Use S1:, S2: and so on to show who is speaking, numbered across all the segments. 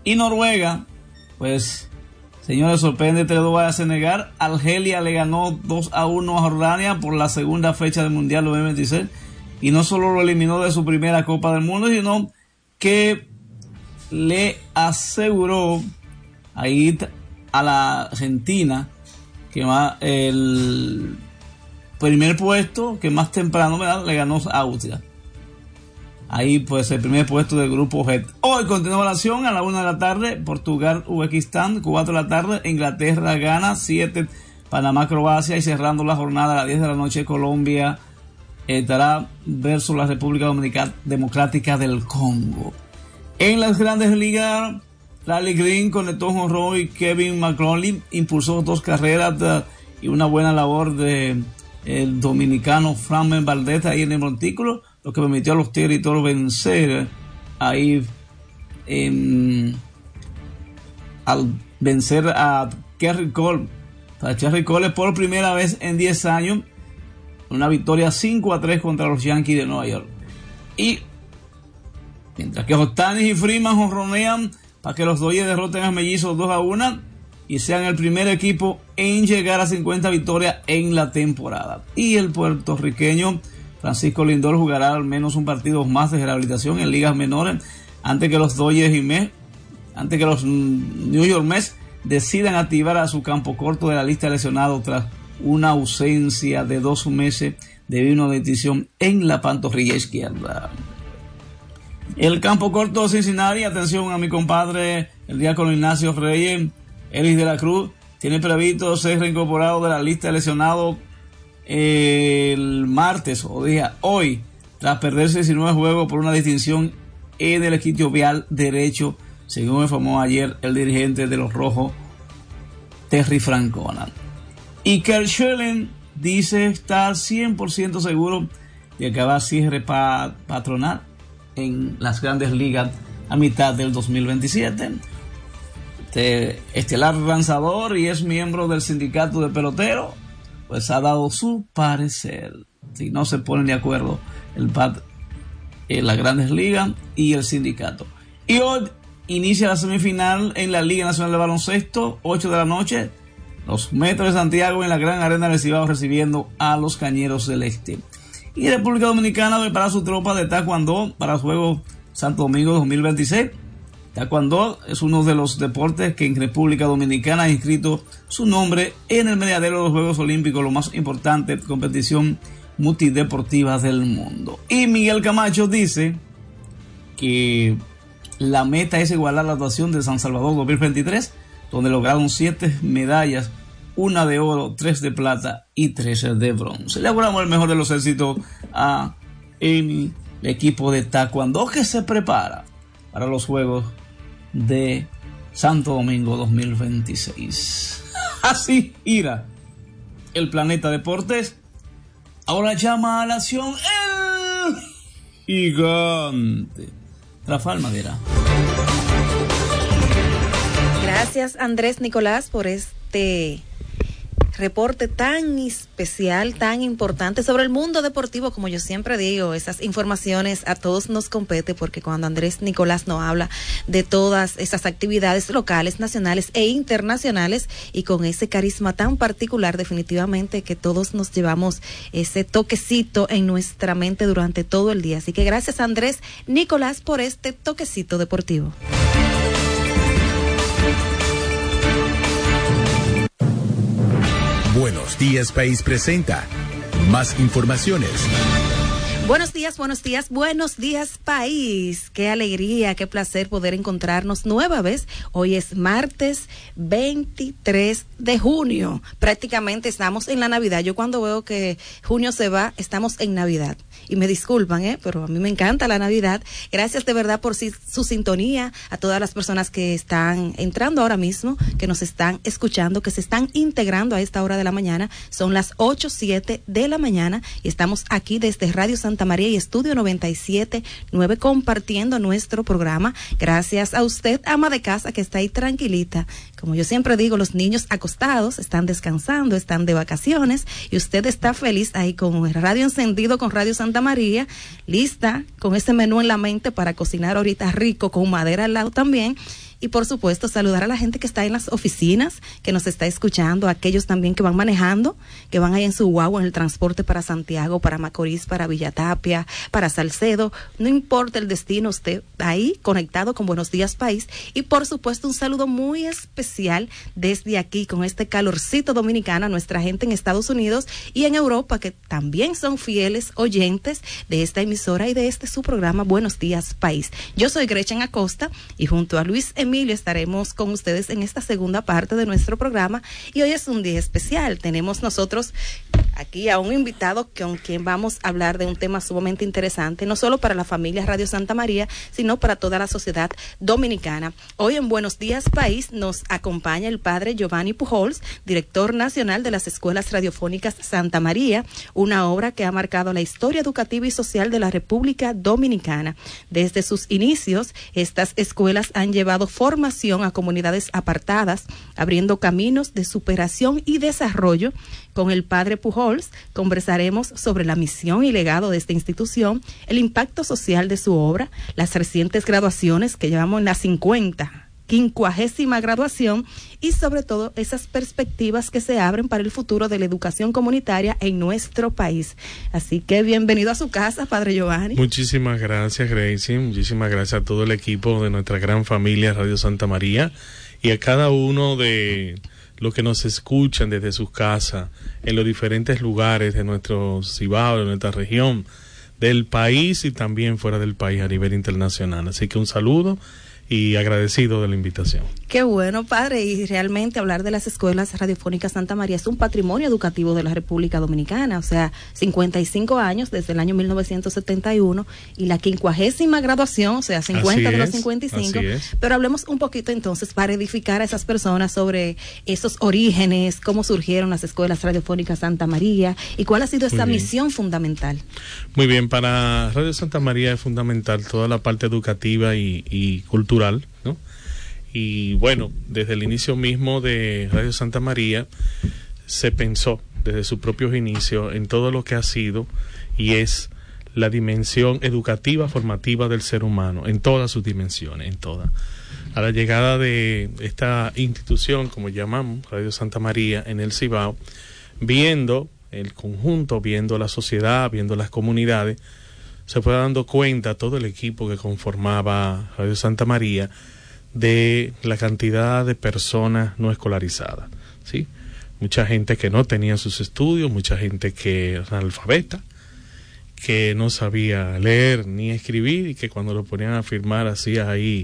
S1: Y Noruega, pues, señores, sorprende 3-2 a Senegal. Argelia le ganó 2-1 a Jordania por la segunda fecha del Mundial 2026. Y no solo lo eliminó de su primera Copa del Mundo, sino que le aseguró ahí a la Argentina que más el primer puesto, que más temprano, ¿verdad?, le ganó a Austria. Ahí pues el primer puesto del grupo G. Hoy continúa la acción a la 1 de la tarde, Portugal, Uzbekistán, 4 de la tarde, Inglaterra, Ghana, 7, Panamá, Croacia, y cerrando la jornada a las 10 de la noche, Colombia estará versus la República Democrática del Congo. En las grandes ligas, Riley Green conectó un jonrón y Kevin McCauley impulsó 2 carreras y una buena labor de el dominicano Framber Valdez ahí en el montículo, lo que permitió a los Tigres y Toros vencer ahí al vencer a Gerrit Cole. Para Gerrit Cole por primera vez en 10 años, una victoria 5-3 contra los Yankees de Nueva York. Y mientras que Ohtani y Freeman jonronean para que los Dodgers derroten a Mellizos 2-1 y sean el primer equipo en llegar a 50 victorias en la temporada. Y el puertorriqueño Francisco Lindor jugará al menos un partido más de rehabilitación en ligas menores antes que los Dodgers antes que los New York Mets decidan activar a su campo corto de la lista de lesionados tras una ausencia de 2 meses debido a una decisión en la pantorrilla izquierda. El campo corto de Cincinnati, atención a mi compadre, el diácono Ignacio Reyes, Ellis de la Cruz, tiene previsto ser reincorporado de la lista de lesionados el martes, o día hoy, tras perderse 19 juegos por una distinción en el isquiotibial derecho, según informó ayer el dirigente de los Rojos, Terry Francona. Y Kurt Schilling dice estar 100% seguro de acabar cierre patronal en las grandes ligas a mitad del 2027. Estelar lanzador y es miembro del sindicato de peloteros, pues ha dado su parecer. Si no se ponen de acuerdo las grandes ligas y el sindicato. Y hoy inicia la semifinal en la Liga Nacional de Baloncesto, 8 de la noche. Los Metros de Santiago en la Gran Arena del Cibao recibiendo a los Cañeros del Este. Y República Dominicana prepara su tropa de taekwondo para los Juegos Santo Domingo 2026. Taekwondo es uno de los deportes que en República Dominicana ha inscrito su nombre en el mediadero de los Juegos Olímpicos, la más importante competición multideportiva del mundo. Y Miguel Camacho dice que la meta es igualar la actuación de San Salvador 2023, donde lograron 7 medallas, 1 de oro, 3 de plata y 3 de bronce. Le auguramos el mejor de los éxitos a el equipo de taekwondo que se prepara para los Juegos de Santo Domingo 2026. Así irá el Planeta Deportes. Ahora llama a la acción el gigante Rafael Madera.
S2: Gracias, Andrés Nicolás, por este reporte tan especial, tan importante sobre el mundo deportivo. Como yo siempre digo, esas informaciones a todos nos compete, porque cuando Andrés Nicolás nos habla de todas esas actividades locales, nacionales e internacionales, y con ese carisma tan particular, definitivamente que todos nos llevamos ese toquecito en nuestra mente durante todo el día. Así que gracias, Andrés Nicolás, por este toquecito deportivo.
S3: Buenos Días País presenta más informaciones.
S2: Buenos días, buenos días país. Qué alegría, qué placer poder encontrarnos nueva vez. Hoy es martes 23 de junio. Prácticamente estamos en la Navidad. Yo cuando veo que junio se va, estamos en Navidad. Y me disculpan, pero a mí me encanta la Navidad. Gracias de verdad por su sintonía, a todas las personas que están entrando ahora mismo, que nos están escuchando, que se están integrando a esta hora de la mañana. Son las 8:07 de la mañana y estamos aquí desde Radio Santa María y Estudio 97.9 compartiendo nuestro programa. Gracias a usted, ama de casa, que está ahí tranquilita. Como yo siempre digo, los niños acostados están descansando, están de vacaciones y usted está feliz ahí con el radio encendido, con Radio Santa María, lista con ese menú en la mente para cocinar ahorita rico, con madera al lado también. y por supuesto saludar a la gente que está en las oficinas, que nos está escuchando, a aquellos también que van manejando, que van ahí en su guagua en el transporte para Santiago, para Macorís, para Villatapia, para Salcedo, no importa el destino, usted ahí conectado con Buenos Días País. Y por supuesto un saludo muy especial desde aquí con este calorcito dominicano a nuestra gente en Estados Unidos y en Europa, que también son fieles oyentes de esta emisora y de este su programa Buenos Días País. Yo soy Gretchen Acosta y junto a Luis Emilio estaremos con ustedes en esta segunda parte de nuestro programa, y hoy es un día especial. Tenemos nosotros aquí a un invitado con quien vamos a hablar de un tema sumamente interesante, no solo para la familia Radio Santa María, sino para toda la sociedad dominicana. Hoy en Buenos Días País nos acompaña el padre Giovanni Pujols, director nacional de las Escuelas Radiofónicas Santa María, una obra que ha marcado la historia educativa y social de la República Dominicana. Desde sus inicios, estas escuelas han llevado formación a comunidades apartadas, abriendo caminos de superación y desarrollo. Con el padre Pujols conversaremos sobre la misión y legado de esta institución, el impacto social de su obra, las recientes graduaciones que llevamos en la 50ª graduación, y sobre todo esas perspectivas que se abren para el futuro de la educación comunitaria en nuestro país. Así que bienvenido a su casa, padre Giovanni.
S4: Muchísimas gracias, Gracie. Muchísimas gracias a todo el equipo de nuestra gran familia Radio Santa María y a cada uno de los que nos escuchan desde sus casas en los diferentes lugares de nuestro Cibao, de nuestra región, del país y también fuera del país a nivel internacional. Así que un saludo y agradecido de la invitación.
S2: Qué bueno, padre, y realmente hablar de las escuelas radiofónicas Santa María es un patrimonio educativo de la República Dominicana, o sea, 55 años desde el año 1971 y la 50ª graduación, o sea, 50 de los 55, pero hablemos un poquito entonces para edificar a esas personas sobre esos orígenes, cómo surgieron las escuelas radiofónicas Santa María y cuál ha sido esa misión fundamental.
S4: Muy bien, para Radio Santa María es fundamental toda la parte educativa y cultural, ¿no? Y bueno, desde el inicio mismo de Radio Santa María se pensó desde sus propios inicios en todo lo que ha sido y es la dimensión educativa, formativa del ser humano, en todas sus dimensiones, en todas. A la llegada de esta institución, como llamamos, Radio Santa María, en el Cibao, viendo el conjunto, viendo la sociedad, viendo las comunidades, se fue dando cuenta todo el equipo que conformaba Radio Santa María de la cantidad de personas no escolarizadas, ¿sí? Mucha gente que no tenía sus estudios, mucha gente que era analfabeta, que no sabía leer ni escribir y que cuando lo ponían a firmar hacía ahí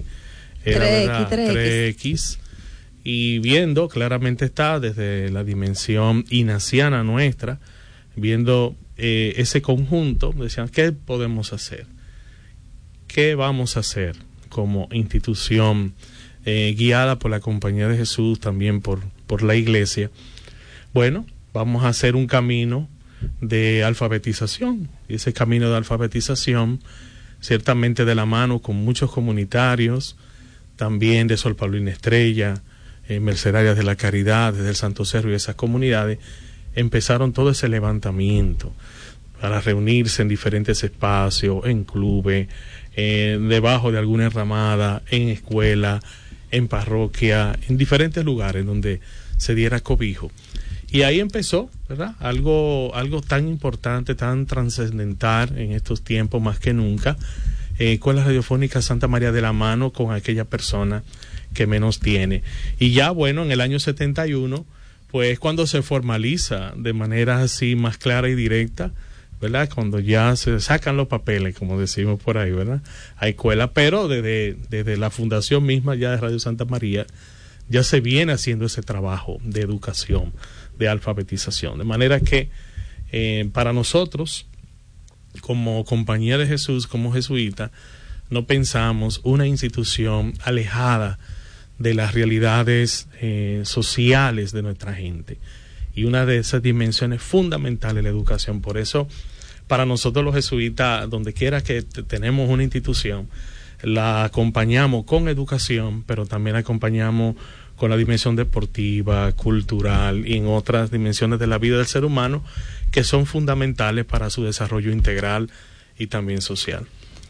S4: 3X. Y viendo, claramente está desde la dimensión ignaciana nuestra, viendo ese conjunto, decían, ¿qué podemos hacer? ¿Qué vamos a hacer como institución guiada por la Compañía de Jesús, también por la Iglesia? Bueno, vamos a hacer un camino de alfabetización, y ese camino de alfabetización ciertamente de la mano con muchos comunitarios, también de Sor Paulina Estrella, Mercedarias de la Caridad, desde el Santo Cerro y esas comunidades, empezaron todo ese levantamiento para reunirse en diferentes espacios, en clubes, debajo de alguna enramada, en escuela, en parroquia, en diferentes lugares donde se diera cobijo. Y ahí empezó, ¿verdad? Algo tan importante, tan trascendental en estos tiempos más que nunca, con la radiofónica Santa María de la mano con aquella persona que menos tiene. Y ya, bueno, en el año 71, pues cuando se formaliza de manera así más clara y directa, ¿verdad? Cuando ya se sacan los papeles, como decimos por ahí, ¿verdad? A escuela, pero desde la fundación misma ya de Radio Santa María, ya se viene haciendo ese trabajo de educación, de alfabetización. De manera que para nosotros, como Compañía de Jesús, como jesuita, no pensamos una institución alejada de las realidades sociales de nuestra gente. Y una de esas dimensiones fundamentales es la educación. Por eso, para nosotros los jesuitas, donde quiera que tenemos una institución, la acompañamos con educación, pero también la acompañamos con la dimensión deportiva, cultural y en otras dimensiones de la vida del ser humano que son fundamentales para su desarrollo integral y también social.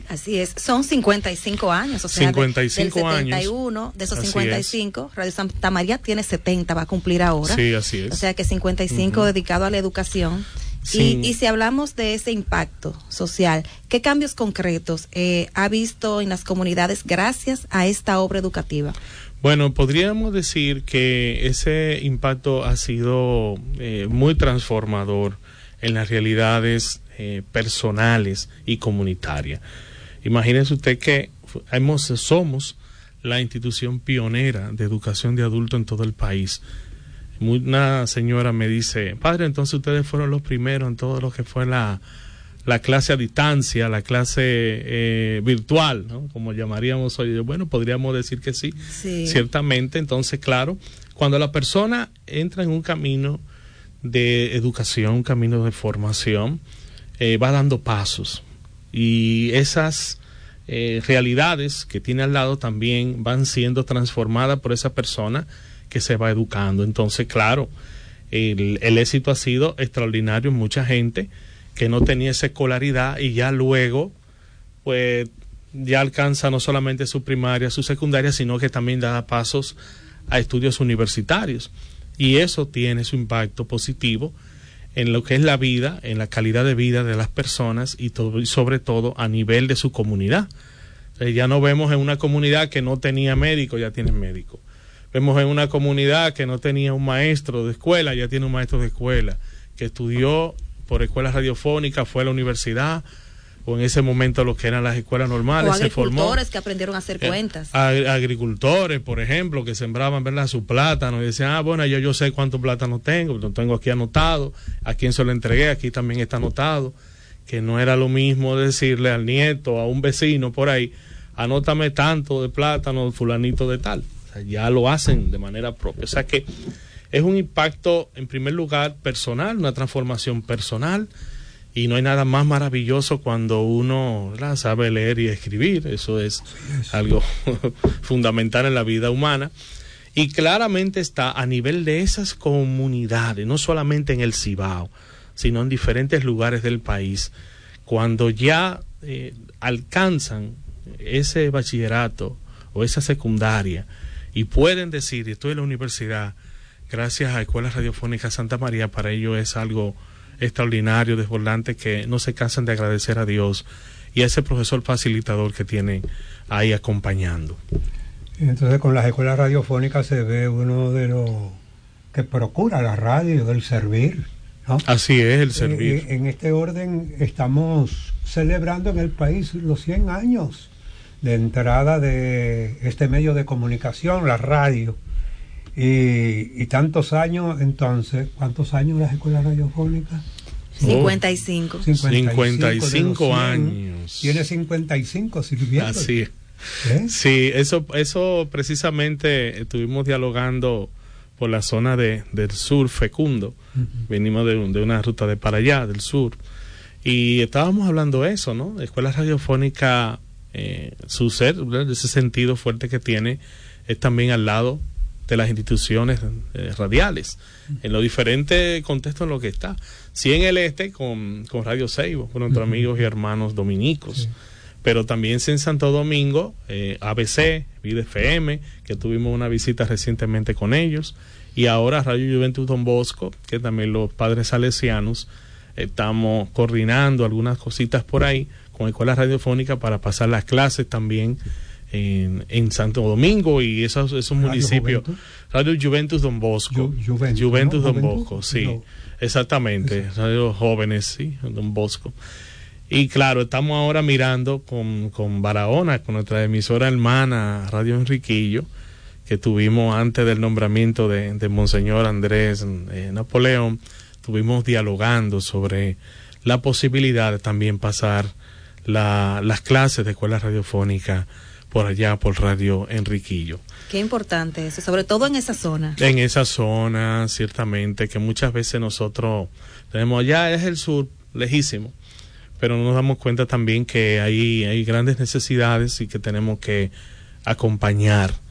S2: Así es, son 55 años, o sea,
S4: 55
S2: del 71,
S4: años.
S2: de esos
S4: Así
S2: 55, Radio Santa María tiene 70, va a cumplir ahora.
S4: Sí, así es.
S2: O sea que 55 dedicado a la educación.
S4: Sí.
S2: Y si hablamos de ese impacto social, ¿qué cambios concretos ha visto en las comunidades gracias a esta obra educativa?
S4: Bueno, podríamos decir que ese impacto ha sido muy transformador en las realidades personales y comunitarias. Imagínese usted que somos la institución pionera de educación de adultos en todo el país. Una señora me dice, padre, entonces ustedes fueron los primeros en todo lo que fue la clase a distancia, la clase virtual, ¿no? Como llamaríamos hoy. Bueno, podríamos decir que sí, ciertamente. Entonces, claro, cuando la persona entra en un camino de educación, un camino de formación, va dando pasos, y esas realidades que tiene al lado también van siendo transformadas por esa persona que se va educando. Entonces, claro, el éxito ha sido extraordinario en mucha gente que no tenía esa escolaridad y ya luego pues ya alcanza no solamente su primaria, su secundaria, sino que también da pasos a estudios universitarios, y eso tiene su impacto positivo en lo que es la vida, en la calidad de vida de las personas, y sobre todo a nivel de su comunidad. Ya no vemos en una comunidad que no tenía médico, ya tienen médico. Vemos en una comunidad que no tenía un maestro de escuela, ya tiene un maestro de escuela, que estudió por escuelas radiofónicas, fue a la universidad, o en ese momento lo que eran las escuelas normales,
S2: o
S4: se formó.
S2: Agricultores que aprendieron a hacer cuentas.
S4: Agricultores, por ejemplo, que sembraban, ¿verdad?, su plátano, y decían, bueno, yo sé cuántos plátanos tengo, lo tengo aquí anotado, a quién se lo entregué, aquí también está anotado, que no era lo mismo decirle al nieto, a un vecino por ahí, anótame tanto de plátano, fulanito de tal. O sea, ya lo hacen de manera propia. O sea que es un impacto, en primer lugar, personal, una transformación personal, y no hay nada más maravilloso cuando uno, ¿verdad?, sabe leer y escribir. Eso es algo fundamental en la vida humana. Y claramente está a nivel de esas comunidades, no solamente en el Cibao, sino en diferentes lugares del país. Cuando ya alcanzan ese bachillerato o esa secundaria y pueden decir, estoy en la universidad, gracias a Escuela Radiofónica Santa María, para ello es algo extraordinario, desbordante, que no se cansan de agradecer a Dios y a ese profesor facilitador que tienen ahí acompañando.
S5: Entonces, con las escuelas radiofónicas se ve uno de los que procura la radio, el servir, ¿no?
S4: Así es, el servir.
S5: En este orden estamos celebrando en el país los 100 años de entrada de este medio de comunicación, la radio. Y tantos años, entonces, ¿cuántos años las escuelas radiofónicas?
S2: 55.
S4: 55 años.
S5: Tiene 55 sirviendo.
S4: Así es. Sí, eso precisamente estuvimos dialogando por la zona del sur Fecundo. Venimos de una ruta de para allá, del sur. Y estábamos hablando de eso, ¿no? Escuela radiofónica, su ser, ese sentido fuerte que tiene, es también al lado de las instituciones radiales, en los diferentes contextos en los que está. Sí, en el este con Radio Seibo, con nuestros amigos y hermanos dominicos, pero también en Santo Domingo, ABC, Vida FM, que tuvimos una visita recientemente con ellos, y ahora Radio Juventus Don Bosco, que también los padres salesianos estamos coordinando algunas cositas por ahí con escuelas radiofónicas para pasar las clases también en Santo Domingo y esos municipios. Radio Juventus Don Bosco. Juventus Don Bosco, sí, no. Exactamente. Radio Jóvenes, sí, Don Bosco. Y claro, estamos ahora mirando con Barahona, con nuestra emisora hermana Radio Enriquillo, que tuvimos antes del nombramiento de Monseñor Andrés Napoleón. Estuvimos dialogando sobre la posibilidad de también pasar las clases de escuela radiofónica por allá, por Radio Enriquillo.
S2: Qué importante eso, sobre todo en esa zona.
S4: En esa zona, ciertamente, que muchas veces nosotros tenemos, allá es el sur, lejísimo, pero no nos damos cuenta también que hay grandes necesidades y que tenemos que acompañar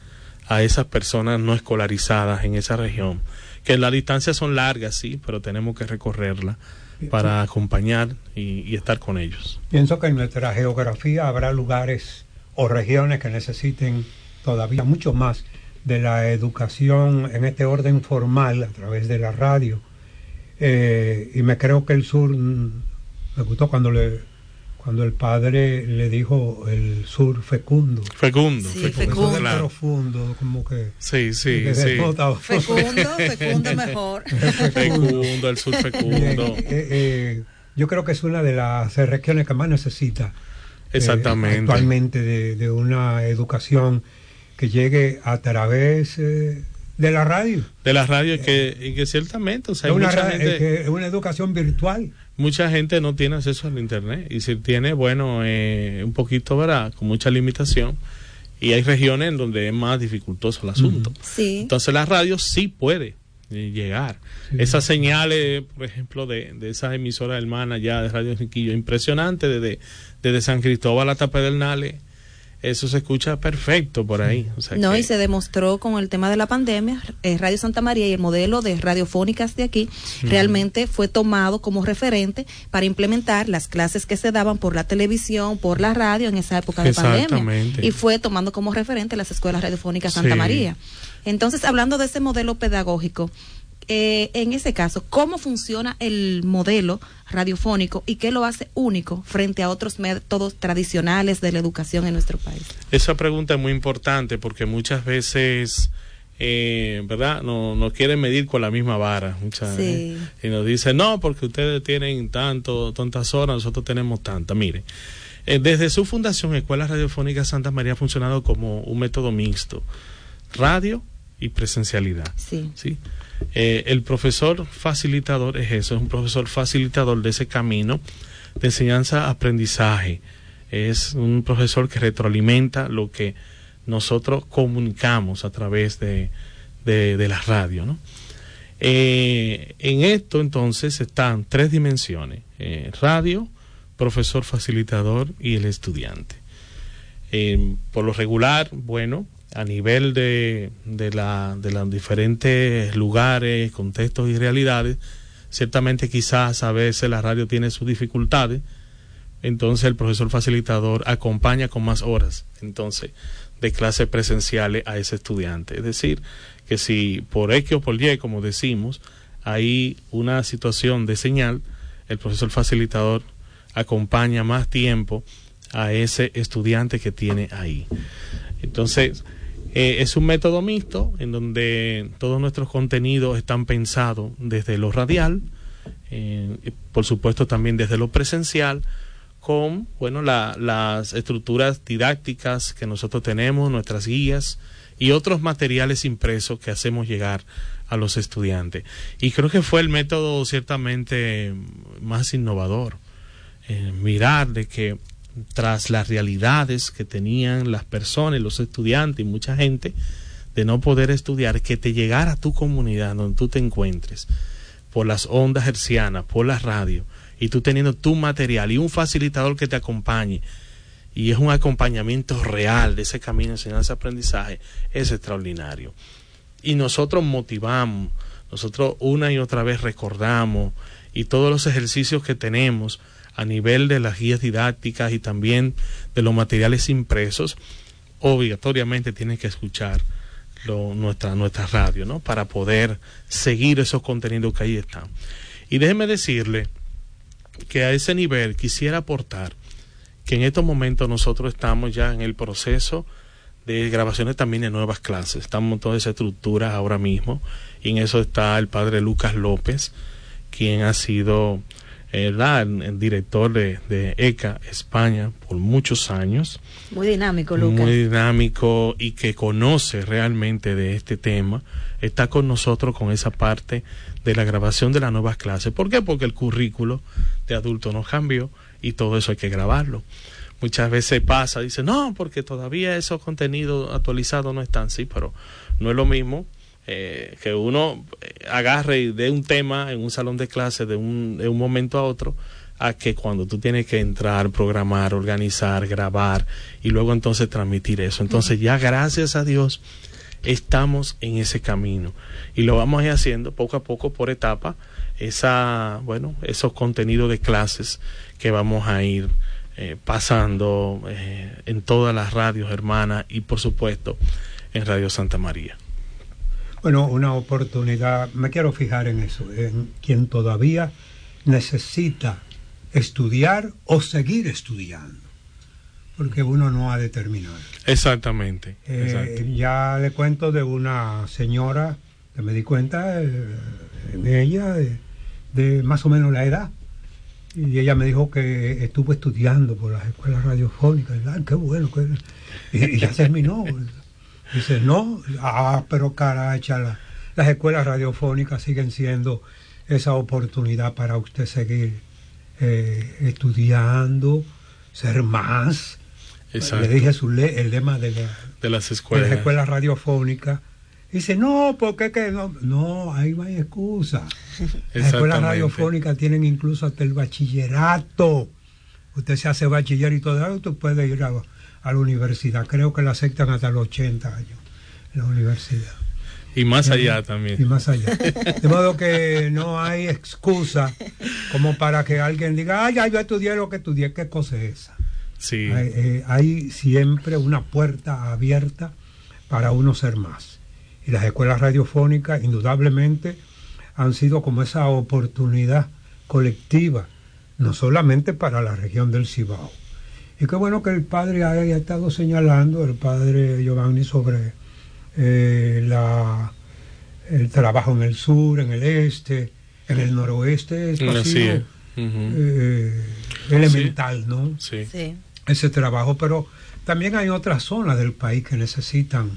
S4: a esas personas no escolarizadas en esa región, que las distancias son largas, sí, pero tenemos que recorrerla para acompañar y estar con ellos.
S5: Pienso que en nuestra geografía habrá lugares o regiones que necesiten todavía mucho más de la educación en este orden formal a través de la radio, y me creo que el sur, me gustó cuando el padre le dijo el sur fecundo.
S4: Fecundo,
S2: sí,
S4: fecundo.
S5: Claro. Profundo, como que...
S4: Sí.
S2: Fecundo mejor.
S4: Fecundo, el sur fecundo.
S5: Yo creo que es una de las regiones que más necesita
S4: exactamente
S5: actualmente de una educación que llegue a través de la radio.
S4: De la radio y que ciertamente, o sea, hay mucha gente,
S5: una educación virtual.
S4: Mucha gente no tiene acceso al internet, y si tiene, bueno, un poquito, ¿verdad?, con mucha limitación, y hay regiones en donde es más dificultoso el asunto.
S2: Sí. Entonces
S4: la radio sí puede llegar. Sí. Esas señales, por ejemplo, de esas emisoras hermanas ya de Radio Enriquillo, impresionante, desde San Cristóbal hasta Pedernales, eso se escucha perfecto por ahí. O sea,
S2: y se demostró con el tema de la pandemia, Radio Santa María y el modelo de radiofónicas de aquí realmente fue tomado como referente para implementar las clases que se daban por la televisión, por la radio en esa época de pandemia. Y fue tomando como referente las escuelas radiofónicas Santa María. Entonces, hablando de ese modelo pedagógico, en ese caso, ¿cómo funciona el modelo radiofónico y qué lo hace único frente a otros métodos tradicionales de la educación en nuestro país?
S4: Esa pregunta es muy importante porque muchas veces, ¿verdad?, no quieren medir con la misma vara. Y nos dicen, no, porque ustedes tienen tantas horas, nosotros tenemos tantas. Mire, desde su fundación, Escuela Radiofónica Santa María ha funcionado como un método mixto, radio y presencialidad. ¿Sí? El profesor facilitador es eso, es un profesor facilitador de ese camino de enseñanza-aprendizaje. Es un profesor que retroalimenta lo que nosotros comunicamos a través de la radio, ¿no? En esto entonces están tres dimensiones: radio, profesor facilitador y el estudiante. Por lo regular, bueno, a nivel de los diferentes lugares, contextos y realidades, ciertamente quizás a veces la radio tiene sus dificultades, entonces el profesor facilitador acompaña con más horas entonces de clases presenciales a ese estudiante. Es decir, que si por X o por Y, como decimos, hay una situación de señal, el profesor facilitador acompaña más tiempo a ese estudiante que tiene ahí. Entonces, es un método mixto en donde todos nuestros contenidos están pensados desde lo radial, por supuesto también desde lo presencial, con las estructuras didácticas que nosotros tenemos, nuestras guías y otros materiales impresos que hacemos llegar a los estudiantes. Y creo que fue el método ciertamente más innovador, mirar de que tras las realidades que tenían las personas, los estudiantes y mucha gente, de no poder estudiar, que te llegara a tu comunidad donde tú te encuentres, por las ondas hercianas, por la radio, y tú teniendo tu material y un facilitador que te acompañe, y es un acompañamiento real de ese camino de enseñanza-aprendizaje, es extraordinario. Y nosotros motivamos, nosotros una y otra vez recordamos, y todos los ejercicios que tenemos a nivel de las guías didácticas y también de los materiales impresos, obligatoriamente tienen que escuchar nuestra radio, ¿no?, para poder seguir esos contenidos que ahí están. Y déjeme decirle que a ese nivel quisiera aportar que en estos momentos nosotros estamos ya en el proceso de grabaciones también de nuevas clases. Estamos en toda esa estructura ahora mismo, y en eso está el padre Lucas López, quien ha sido el director de ECA España por muchos años.
S2: Muy dinámico, Lucas.
S4: Muy dinámico, y que conoce realmente de este tema. Está con nosotros con esa parte de la grabación de las nuevas clases. ¿Por qué? Porque el currículo de adultos no cambió y todo eso hay que grabarlo. Muchas veces pasa, dice, no, porque todavía esos contenidos actualizados no están. Sí, pero no es lo mismo que uno agarre y dé un tema en un salón de clase de un momento a otro, a que cuando tú tienes que entrar, programar, organizar, grabar y luego entonces transmitir eso. Entonces ya, gracias a Dios, estamos en ese camino y lo vamos a ir haciendo poco a poco, por etapa, esos contenidos de clases que vamos a ir pasando en todas las radios hermanas y por supuesto en Radio Santa María.
S5: Bueno, una oportunidad, me quiero fijar en eso, en quien todavía necesita estudiar o seguir estudiando, porque uno no ha determinado.
S4: Exactamente.
S5: Ya le cuento de una señora que me di cuenta en ella de más o menos la edad, y ella me dijo que estuvo estudiando por las escuelas radiofónicas. Qué bueno, y ya terminó. Dice, no, pero caracha, las escuelas radiofónicas siguen siendo esa oportunidad para usted seguir estudiando, ser más.
S4: Exacto.
S5: Le dije el lema de
S4: las escuelas
S5: radiofónicas. Dice, no, porque que no, ahí no hay excusa. Las escuelas radiofónicas tienen incluso hasta el bachillerato. Usted se hace bachiller y todo eso, usted puede ir a la universidad. Creo que la aceptan hasta los 80 años en la universidad.
S4: Y más allá también.
S5: Y más allá. De modo que no hay excusa como para que alguien diga, ya yo estudié lo que estudié. ¿Qué cosa es esa?
S4: Sí.
S5: Hay siempre una puerta abierta para uno ser más. Y las escuelas radiofónicas indudablemente han sido como esa oportunidad colectiva, no solamente para la región del Cibao. Y qué bueno que el padre haya estado señalando, el padre Giovanni, sobre el trabajo en el sur, en el este, en el noroeste. Esto ha sido elemental,
S4: sí.
S5: ¿no?
S4: Sí.
S2: Sí.
S5: Ese trabajo, pero también hay otras zonas del país que necesitan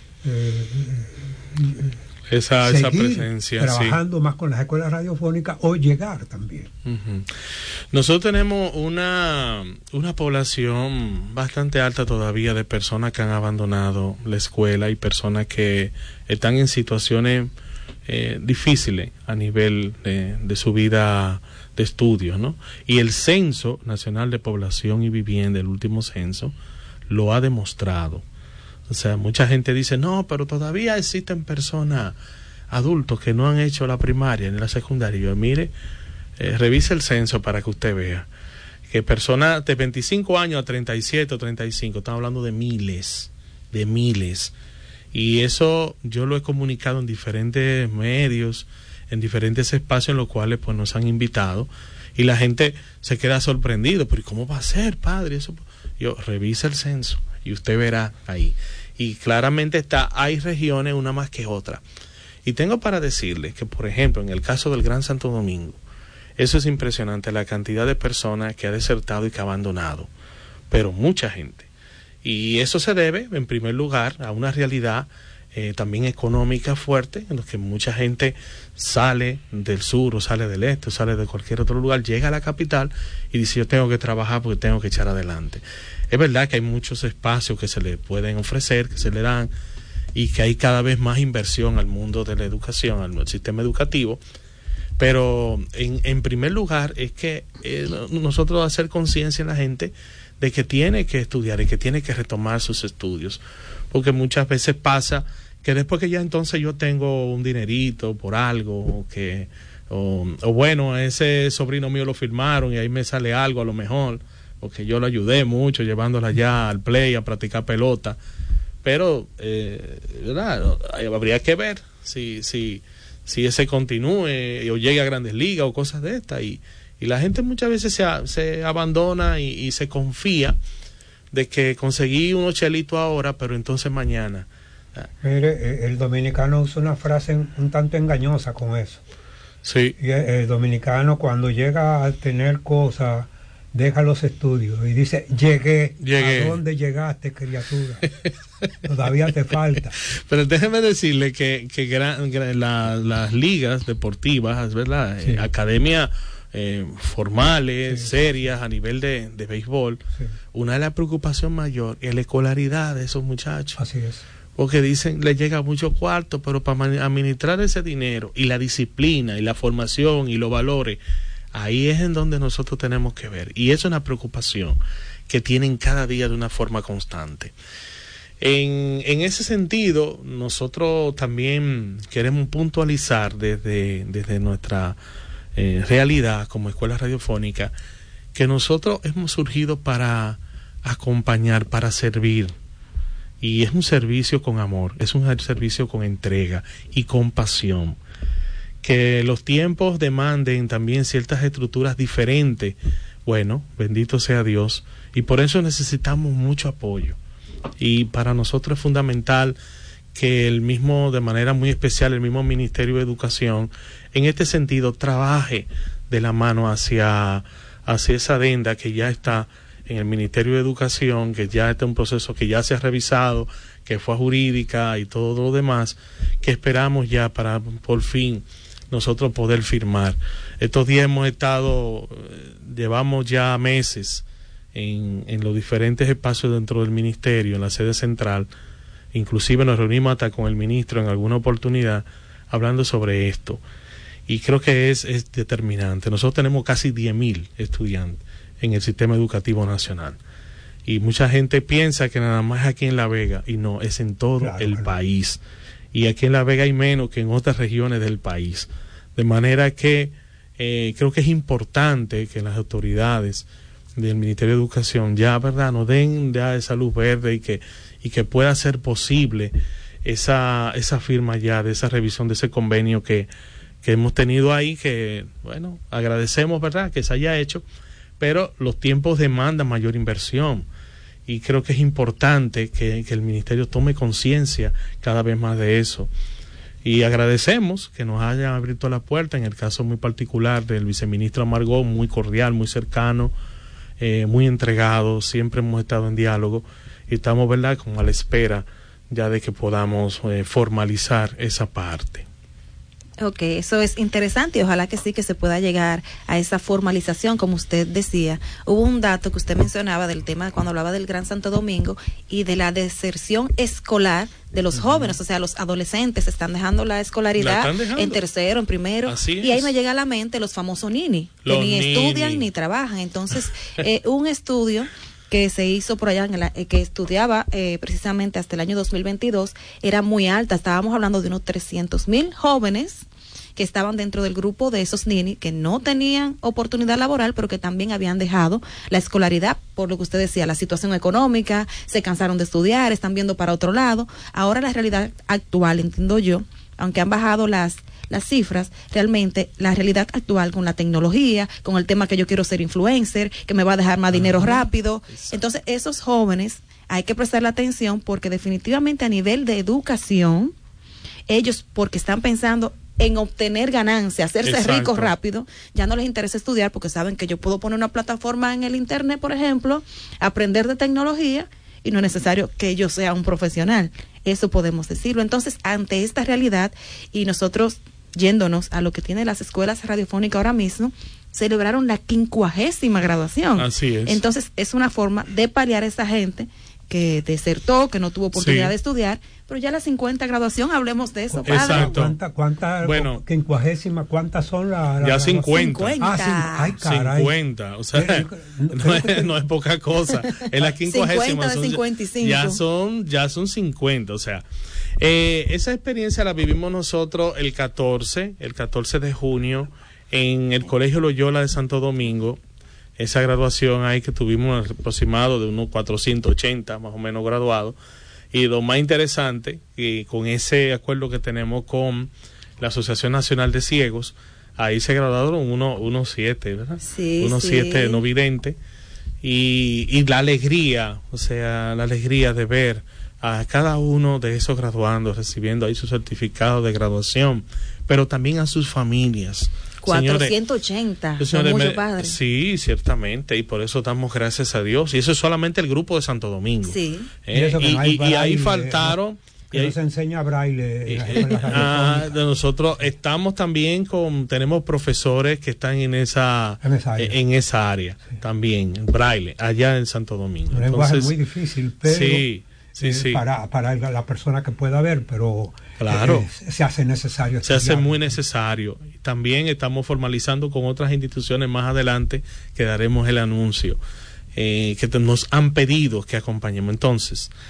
S4: esa presencia,
S5: trabajando más con las escuelas radiofónicas o llegar también.
S4: Nosotros tenemos una población bastante alta todavía de personas que han abandonado la escuela y personas que están en situaciones difíciles a nivel de su vida de estudios, ¿no? Y el Censo Nacional de Población y Vivienda, el último censo, lo ha demostrado. O sea, mucha gente dice, no, pero todavía existen personas, adultos, que no han hecho la primaria ni la secundaria. Y yo, mire, revise el censo para que usted vea que personas de 25 años a 37 o 35, estamos hablando de miles. Y eso yo lo he comunicado en diferentes medios, en diferentes espacios en los cuales pues nos han invitado, y la gente se queda sorprendido, pero ¿cómo va a ser, padre? Eso, yo, revisa el censo y usted verá ahí. Y claramente hay regiones una más que otra. Y tengo para decirle que, por ejemplo, en el caso del Gran Santo Domingo, eso es impresionante, la cantidad de personas que ha desertado y que ha abandonado, pero mucha gente. Y eso se debe, en primer lugar, a una realidad también económica fuerte, en la que mucha gente sale del sur o sale del este o sale de cualquier otro lugar, llega a la capital y dice, yo tengo que trabajar porque tengo que echar adelante. Es verdad que hay muchos espacios que se le pueden ofrecer, que se le dan, y que hay cada vez más inversión al mundo de la educación, al sistema educativo, pero en primer lugar es que nosotros hacer conciencia en la gente de que tiene que estudiar y que tiene que retomar sus estudios, porque muchas veces pasa que después que ya entonces yo tengo un dinerito por algo, o bueno, a ese sobrino mío lo firmaron y ahí me sale algo a lo mejor, porque yo lo ayudé mucho llevándola ya al play a practicar pelota, pero ¿verdad? Habría que ver si ese continúe o llegue a Grandes Ligas o cosas de estas, y la gente muchas veces se abandona y se confía de que conseguí unos chelitos ahora, pero entonces mañana.
S5: Mire, el dominicano usa una frase un tanto engañosa con eso.
S4: Sí.
S5: Y el dominicano, cuando llega a tener cosas, deja los estudios y dice, llegué. ¿A dónde llegaste, criatura? Todavía te falta.
S4: Pero déjeme decirle que las ligas deportivas, ¿verdad?
S5: Sí.
S4: Academias formales, sí, serias a nivel de béisbol,
S5: sí,
S4: una de las preocupaciones mayor es la escolaridad de esos muchachos.
S5: Así es.
S4: Porque dicen, le llega mucho cuarto, pero para administrar ese dinero y la disciplina y la formación y los valores, ahí es en donde nosotros tenemos que ver. Y eso es una preocupación que tienen cada día de una forma constante. En ese sentido, nosotros también queremos puntualizar desde nuestra realidad como escuela radiofónica que nosotros hemos surgido para acompañar, para servir. Y es un servicio con amor, es un servicio con entrega y con pasión. Que los tiempos demanden también ciertas estructuras diferentes. Bueno, bendito sea Dios. Y por eso necesitamos mucho apoyo. Y para nosotros es fundamental que de manera muy especial, el mismo Ministerio de Educación, en este sentido, trabaje de la mano hacia esa adenda que ya está en el Ministerio de Educación, que ya está un proceso que ya se ha revisado, que fue a jurídica y todo lo demás, que esperamos ya para por fin nosotros poder firmar. Estos días llevamos ya meses en los diferentes espacios dentro del ministerio, en la sede central, inclusive nos reunimos hasta con el ministro en alguna oportunidad hablando sobre esto, y creo que es determinante. Nosotros tenemos casi 10.000 estudiantes en el sistema educativo nacional, y mucha gente piensa que nada más aquí en La Vega, y no, es en todo el país, y aquí en La Vega hay menos que en otras regiones del país, de manera que creo que es importante que las autoridades del Ministerio de Educación ya, ¿verdad?, nos den ya esa luz verde y que pueda ser posible esa firma ya de esa revisión de ese convenio que hemos tenido ahí, que, bueno, agradecemos, ¿verdad?, que se haya hecho, pero los tiempos demandan mayor inversión, y creo que es importante que el Ministerio tome conciencia cada vez más de eso. Y agradecemos que nos hayan abierto la puerta, en el caso muy particular del viceministro Amargós, muy cordial, muy cercano, muy entregado, siempre hemos estado en diálogo, y estamos, ¿verdad?, como a la espera ya de que podamos formalizar esa parte.
S2: Ok, eso es interesante y ojalá que sí que se pueda llegar a esa formalización, como usted decía. Hubo un dato que usted mencionaba del tema cuando hablaba del Gran Santo Domingo y de la deserción escolar de los jóvenes, o sea, los adolescentes están dejando la escolaridad en tercero, en primero, y ahí me llega a la mente los famosos nini, que ni estudian ni trabajan. Entonces, un estudio que se hizo por allá, que estudiaba precisamente hasta el año 2022, era muy alta. Estábamos hablando de unos 300,000 jóvenes que estaban dentro del grupo de esos nini que no tenían oportunidad laboral, pero que también habían dejado la escolaridad, por lo que usted decía, la situación económica, se cansaron de estudiar, están viendo para otro lado. Ahora la realidad actual, entiendo yo, aunque han bajado las cifras, realmente la realidad actual con la tecnología, con el tema que yo quiero ser influencer, que me va a dejar más dinero rápido. Exacto. Entonces, esos jóvenes hay que prestarle atención, porque definitivamente a nivel de educación, ellos, porque están pensando en obtener ganancias, hacerse ricos rápido, ya no les interesa estudiar, porque saben que yo puedo poner una plataforma en el internet, por ejemplo, aprender de tecnología, y no es necesario que yo sea un profesional. Eso podemos decirlo. Entonces, ante esta realidad, y nosotros yéndonos a lo que tienen las escuelas radiofónicas ahora mismo, celebraron la 50ª graduación. Así es. Entonces, es una forma de paliar a esa gente que desertó, que no tuvo oportunidad de estudiar, pero ya la 50 graduación, hablemos de eso, padre.
S5: Exacto. ¿Cuántas, bueno, 50ª, cuántas son las?
S4: Ya 50.
S5: Ay, caray.
S4: 50, o sea, no es poca cosa. Es la 50ª.
S2: 50 de 55.
S4: Ya son 50, o sea, esa experiencia la vivimos nosotros el 14 de junio en el Colegio Loyola de Santo Domingo. Esa graduación ahí que tuvimos aproximado de unos 480 más o menos graduados, y lo más interesante, que con ese acuerdo que tenemos con la Asociación Nacional de Ciegos, ahí se graduaron unos 7, ¿verdad? Sí, unos 7 no videntes, y la alegría, o sea, la alegría de ver a cada uno de esos graduandos recibiendo ahí su certificado de graduación, pero también a sus familias.
S2: 480, son muchos padres.
S4: Sí, ciertamente, y por eso damos gracias a Dios, y eso es solamente el grupo de Santo Domingo.
S2: Sí.
S5: Y
S4: ahí faltaron.
S5: Que no se enseña braille.
S4: De nosotros estamos también tenemos profesores que están en esa área sí. También, en braille, allá en Santo Domingo.
S5: Un lenguaje muy difícil, pero
S4: sí.
S5: Para la persona que pueda ver, pero
S4: claro,
S5: se hace necesario.
S4: Se hace muy necesario. También estamos formalizando con otras instituciones más adelante, que daremos el anuncio, que nos han pedido que acompañemos. Entonces,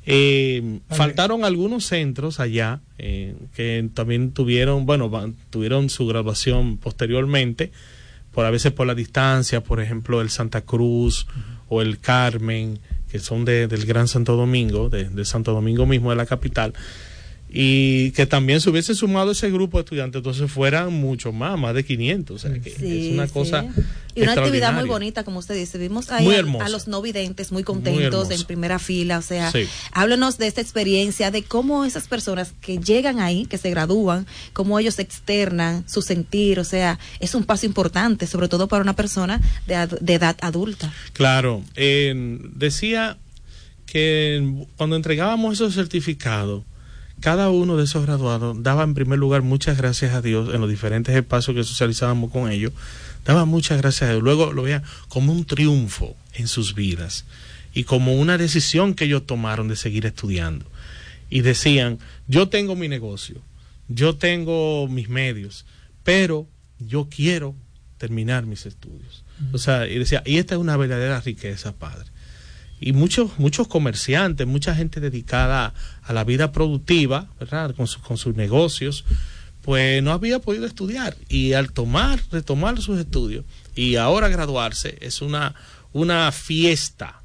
S4: Faltaron algunos centros allá que también tuvieron su graduación posteriormente, a veces por la distancia, por ejemplo el Santa Cruz o el Carmen, que son del Gran Santo Domingo, de Santo Domingo mismo, de la capital, y que también se hubiese sumado ese grupo de estudiantes, entonces fueran mucho más de 500, o sea que es una cosa
S2: y una actividad muy bonita, como usted dice. Vimos ahí a los no videntes muy contentos en primera fila, o sea, háblenos de esta experiencia, de cómo esas personas que llegan ahí, que se gradúan, cómo ellos externan su sentir, o sea, es un paso importante, sobre todo para una persona de edad adulta.
S4: Claro, decía que cuando entregábamos esos certificados, cada uno de esos graduados daba en primer lugar muchas gracias a Dios en los diferentes espacios que socializábamos con ellos, daba muchas gracias a Dios, luego lo veían como un triunfo en sus vidas y como una decisión que ellos tomaron de seguir estudiando, y decían: yo tengo mi negocio, yo tengo mis medios, pero yo quiero terminar mis estudios. O sea, y decía, y esta es una verdadera riqueza, padre. Y muchos comerciantes, mucha gente dedicada a la vida productiva, ¿verdad?, con sus negocios, pues no había podido estudiar, y al retomar sus estudios y ahora graduarse, es una fiesta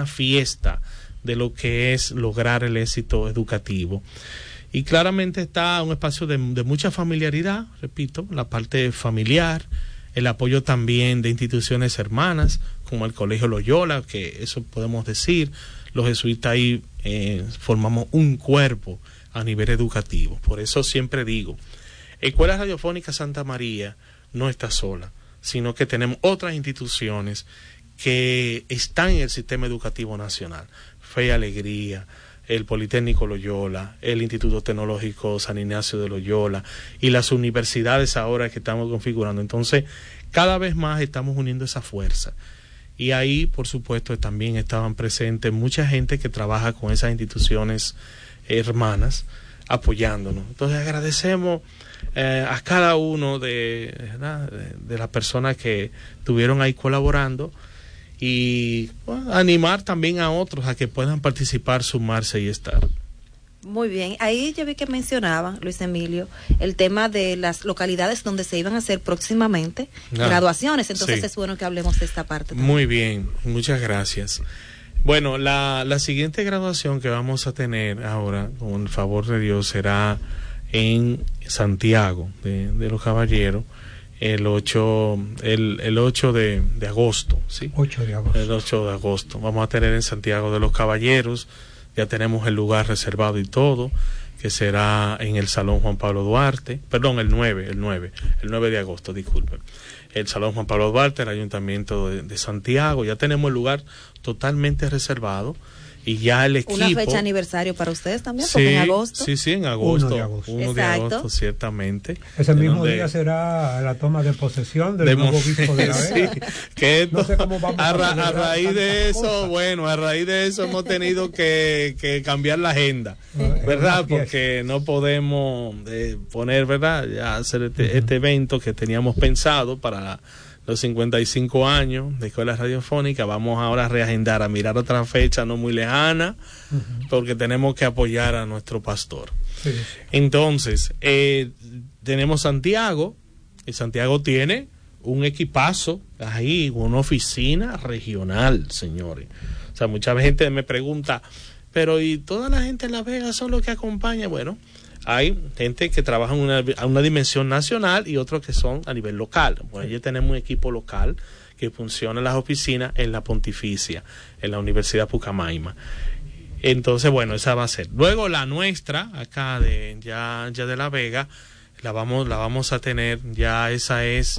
S4: de lo que es lograr el éxito educativo. Y claramente está un espacio de mucha familiaridad, repito, la parte familiar, el apoyo también de instituciones hermanas, como el Colegio Loyola, que eso podemos decir, los jesuitas ahí formamos un cuerpo a nivel educativo. Por eso siempre digo, Escuela Radiofónica Santa María no está sola, sino que tenemos otras instituciones que están en el sistema educativo nacional. Fe y Alegría, el Politécnico Loyola, el Instituto Tecnológico San Ignacio de Loyola y las universidades ahora que estamos configurando. Entonces, cada vez más estamos uniendo esa fuerza. Y ahí, por supuesto, también estaban presentes mucha gente que trabaja con esas instituciones hermanas, apoyándonos. Entonces, agradecemos a cada uno de las personas que estuvieron ahí colaborando, y animar también a otros a que puedan participar, sumarse y estar.
S2: Muy bien, ahí yo vi que mencionaba Luis Emilio el tema de las localidades donde se iban a hacer próximamente graduaciones, entonces es bueno que hablemos de esta parte también.
S4: Muy bien, muchas gracias. Bueno, la siguiente graduación que vamos a tener ahora, con el favor de Dios, será en Santiago de los Caballeros, el 8 de agosto, ¿sí?
S5: 8 de agosto.
S4: El 8 de agosto. Vamos a tener en Santiago de los Caballeros, ya tenemos el lugar reservado y todo, que será en el Salón Juan Pablo Duarte, perdón, el 9 de agosto, disculpen. El Salón Juan Pablo Duarte, el Ayuntamiento de Santiago, ya tenemos el lugar totalmente reservado. Y ya el equipo...
S2: Una fecha aniversario para ustedes también,
S4: sí,
S2: porque en agosto.
S4: Sí, en agosto.
S5: 1
S4: de agosto, ciertamente.
S5: Ese mismo día será la toma de posesión del nuevo obispo de La Vega.
S4: Sí, que esto,
S5: no sé cómo vamos
S4: a raíz de eso, cosas. Bueno, a raíz de eso hemos tenido que cambiar la agenda, ¿verdad? Porque no podemos poner, ¿verdad?, ya hacer este evento que teníamos pensado para los 55 años de Escuela Radiofónica. Vamos ahora a reagendar, a mirar otra fecha no muy lejana, porque tenemos que apoyar a nuestro pastor. Sí. Entonces, tenemos Santiago, y Santiago tiene un equipazo ahí, una oficina regional, señores. O sea, mucha gente me pregunta, pero ¿y toda la gente en La Vega son los que acompaña? Bueno, hay gente que trabaja en una dimensión nacional y otros que son a nivel local. Pues allí tenemos un equipo local que funciona en las oficinas en la Pontificia, en la Universidad Pucamaima. Entonces, bueno, esa va a ser. Luego la nuestra, acá ya de La Vega, la vamos a tener, ya esa es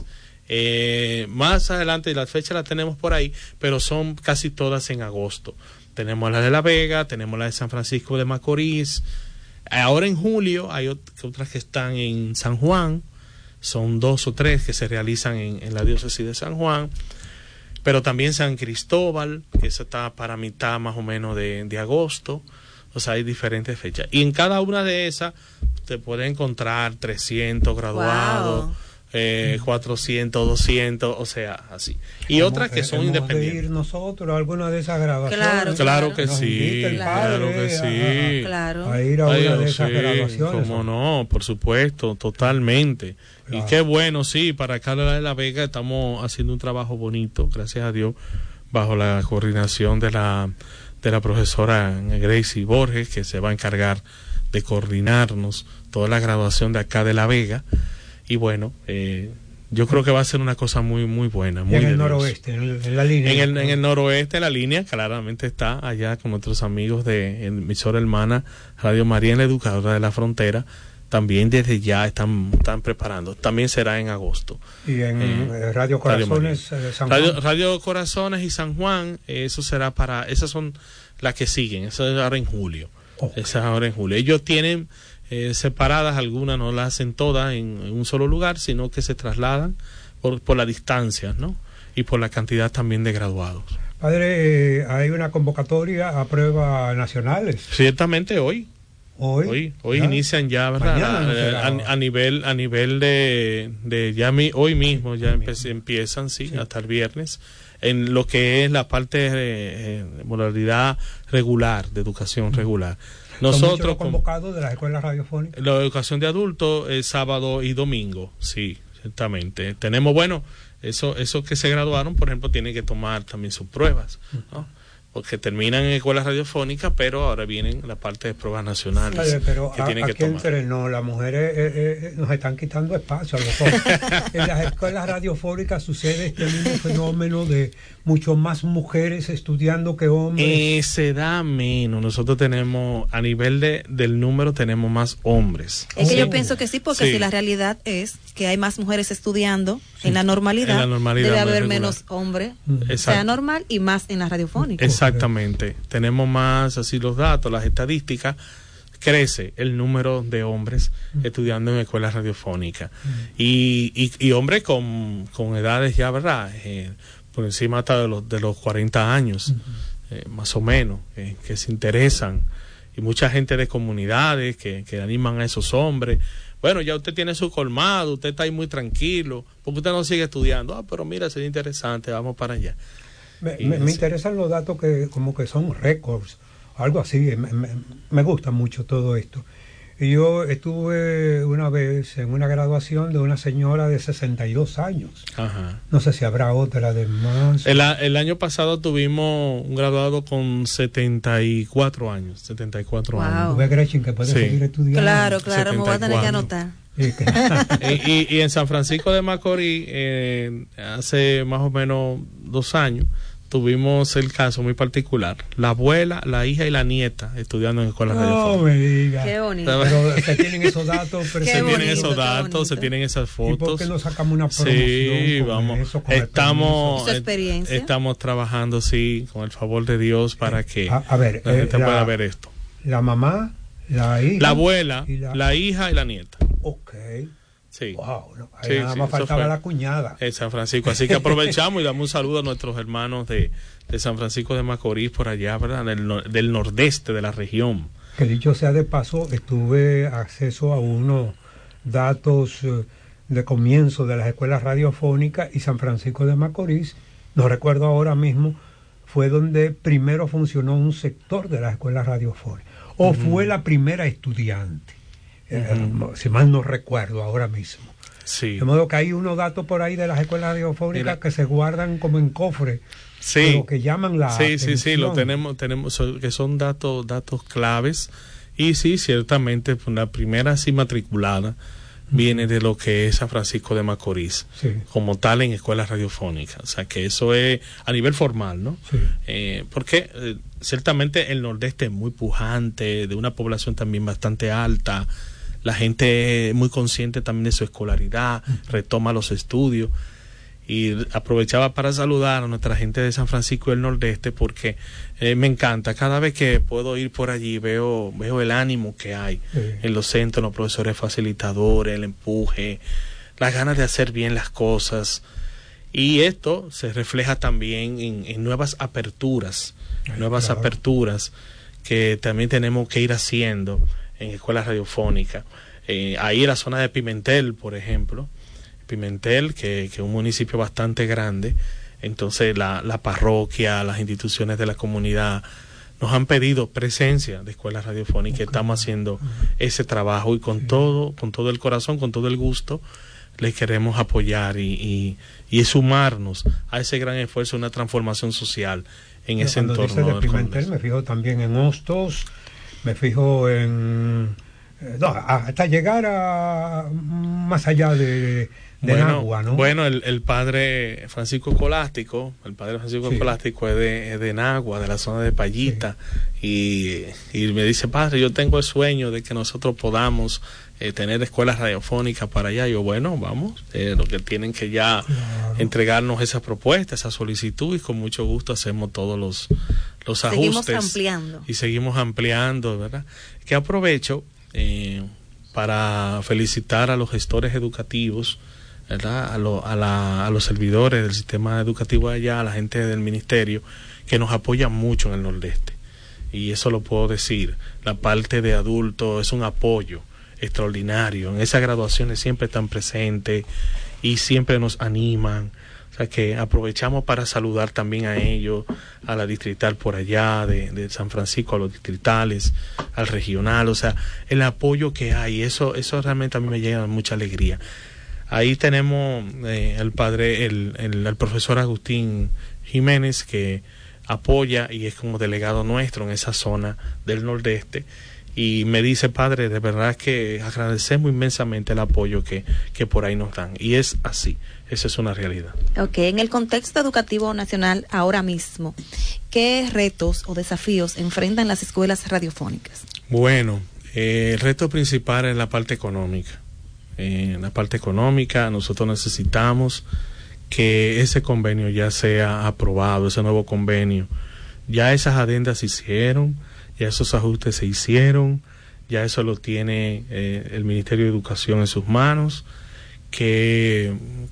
S4: más adelante, la fecha la tenemos por ahí, pero son casi todas en agosto. Tenemos la de La Vega, tenemos la de San Francisco de Macorís. Ahora en julio hay otras que están en San Juan, son 2 o 3 que se realizan en la diócesis de San Juan, pero también San Cristóbal, que eso está para mitad más o menos de agosto. O sea, hay diferentes fechas, y en cada una de esas te puede encontrar 300 graduados.
S2: Wow.
S4: 400, 200, o sea, así. Y otras que son independientes.
S5: De ir nosotros a alguna de esas graduaciones.
S4: Claro que
S5: Nos
S4: sí,
S5: invita el
S4: claro
S5: padre
S4: que sí.
S5: A ir a una de esas
S4: sí,
S5: graduaciones.
S4: cómo no, por supuesto, totalmente.
S5: Claro.
S4: Y qué bueno, sí, para acá de La Vega estamos haciendo un trabajo bonito, gracias a Dios, bajo la coordinación de la profesora Gracie Borges, que se va a encargar de coordinarnos toda la graduación de acá de La Vega. Y bueno, yo creo que va a ser una cosa muy muy buena. Muy
S5: en el noroeste, en la línea.
S4: En el noroeste, la línea claramente está allá con nuestros amigos de emisora hermana Radio María, la Educadora de la Frontera. También desde ya están preparando. También será en agosto.
S5: Y en Radio Corazones San Juan.
S4: Radio Corazones y San Juan, eso será esas son las que siguen. Eso es ahora en julio.
S5: Okay.
S4: Esa es ahora en julio. Ellos tienen separadas, algunas no las hacen todas en un solo lugar, sino que se trasladan por la distancia, ¿no? Y por la cantidad también de graduados.
S5: Padre, hay una convocatoria a pruebas nacionales.
S4: Ciertamente hoy inician ya, ¿verdad? A nivel de ya hoy mismo ya empiezan, sí, hasta el viernes, en lo que es la parte de modalidad regular, de educación regular. Nosotros
S5: convocados de las escuelas radiofónicas.
S4: La educación de adultos es sábado y domingo, sí, ciertamente. Tenemos, esos que se graduaron, por ejemplo, tienen que tomar también sus pruebas, ¿no? Porque terminan en escuelas radiofónicas, pero ahora vienen la parte de pruebas nacionales.
S5: Oye, pero
S4: que tienen que
S5: tomar. Las mujeres nos están quitando espacio a los hombres. En las escuelas radiofónicas sucede este mismo fenómeno de mucho más mujeres estudiando que hombres.
S4: Se da menos. Nosotros tenemos, a nivel del número, tenemos más hombres.
S2: Es que yo pienso que sí, porque si la realidad es que hay más mujeres estudiando en la normalidad debe haber menos hombres, sea normal, y más en la radiofónica.
S4: Exactamente. Tenemos más, así los datos, las estadísticas, crece el número de hombres estudiando en escuelas radiofónicas. Y hombres con edades ya, ¿verdad? Por encima hasta de los 40 años, más o menos, que se interesan. Y mucha gente de comunidades que animan a esos hombres. Bueno, ya usted tiene su colmado, usted está ahí muy tranquilo, porque usted no sigue estudiando. Pero mira, sería interesante, vamos para allá.
S5: Me interesan los datos que como que son récords, algo así. Me gusta mucho todo esto. Y yo estuve una vez en una graduación de una señora de 62 años.
S4: Ajá.
S5: No sé si habrá otra de más.
S4: El año pasado tuvimos un graduado con 74 años. 74 años.
S5: ¿Tú ves, Gretchen, que puede seguir estudiando?
S2: Claro, 74. Me voy a tener que anotar.
S4: Y en San Francisco de Macorís, hace más o menos 2 años, tuvimos el caso muy particular. La abuela, la hija y la nieta estudiando en escuelas radiofónicas.
S5: No me diga.
S2: Qué bonito.
S5: Pero se tienen esos datos.
S4: Se tienen esos datos, se tienen esas fotos.
S5: ¿Y por qué no sacamos una promoción?
S4: Sí, vamos.
S2: Estamos
S4: trabajando, sí, con el favor de Dios, para que
S5: la gente
S4: pueda ver esto.
S5: La mamá, la hija.
S4: La abuela, la hija y la nieta.
S5: Ok.
S4: Sí.
S5: Wow, ahí nada más faltaba la cuñada.
S4: En San Francisco. Así que aprovechamos y damos un saludo a nuestros hermanos de San Francisco de Macorís, por allá, ¿verdad? Del nordeste de la región.
S5: Que dicho sea de paso, tuve acceso a unos datos de comienzo de las escuelas radiofónicas, y San Francisco de Macorís, no recuerdo ahora mismo, fue donde primero funcionó un sector de las escuelas radiofónicas, o fue la primera estudiante. Si mal no recuerdo ahora mismo.
S4: Sí.
S5: De modo que hay unos datos por ahí de las escuelas radiofónicas que se guardan como en cofre, pero que llaman la atención.
S4: Sí, lo tenemos que son datos claves. Y sí, ciertamente la primera así matriculada viene de lo que es San Francisco de Macorís, como tal, en escuelas radiofónicas. O sea, que eso es a nivel formal, ¿no? Sí. Porque ciertamente el nordeste es muy pujante, de una población también bastante alta. La gente es muy consciente también de su escolaridad, retoma los estudios. Y aprovechaba para saludar a nuestra gente de San Francisco del Nordeste, porque me encanta. Cada vez que puedo ir por allí veo el ánimo que hay en los centros, los profesores facilitadores, el empuje, las ganas de hacer bien las cosas. Y esto se refleja también en nuevas aperturas, aperturas que también tenemos que ir haciendo en escuelas radiofónicas. Ahí en la zona de Pimentel, por ejemplo, Pimentel, que es un municipio bastante grande. Entonces la parroquia, las instituciones de la comunidad nos han pedido presencia de escuelas radiofónicas. Estamos haciendo ese trabajo y con todo el corazón, con todo el gusto, les queremos apoyar y sumarnos a ese gran esfuerzo, una transformación social en ese entorno.
S5: Cuando dice de Pimentel, me fijo también en Hostos, me fijo en hasta llegar a más allá de Nagua, ¿no?
S4: Bueno, el padre Francisco Colástico, es de Nagua, de la zona de Payita, y me dice: padre, yo tengo el sueño de que nosotros podamos tener escuelas radiofónicas para allá. Yo, bueno, vamos, lo que tienen que ya entregarnos esa propuesta, esa solicitud, y con mucho gusto hacemos todos los ajustes. Seguimos ampliando, ¿verdad? Que aprovecho para felicitar a los gestores educativos, ¿verdad? A los servidores del sistema educativo allá, a la gente del ministerio, que nos apoyan mucho en el Nordeste. Y eso lo puedo decir. La parte de adultos es un apoyo extraordinario. En esas graduaciones siempre están presentes y siempre nos animan. O sea que aprovechamos para saludar también a ellos, a la distrital por allá, de San Francisco, a los distritales, al regional. O sea, el apoyo que hay, eso realmente a mí me llega mucha alegría. Ahí tenemos el profesor Agustín Jiménez, que apoya y es como delegado nuestro en esa zona del Nordeste, y me dice: padre, de verdad que agradecemos inmensamente el apoyo que por ahí nos dan, y es así, esa es una realidad.
S2: Ok, en el contexto educativo nacional ahora mismo, ¿qué retos o desafíos enfrentan las escuelas radiofónicas? Bueno,
S4: el reto principal es la parte económica. En la parte económica nosotros necesitamos que ese convenio ya sea aprobado, ese nuevo convenio. Ya esas adendas se hicieron, ya esos ajustes se hicieron, ya eso lo tiene el Ministerio de Educación en sus manos, que